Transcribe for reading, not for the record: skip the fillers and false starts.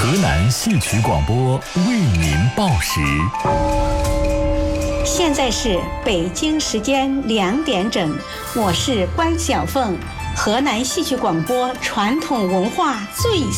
南戏曲广播为您报时。 现在是北京时间2点整，我是关晓凤，河南戏曲广播传统文化最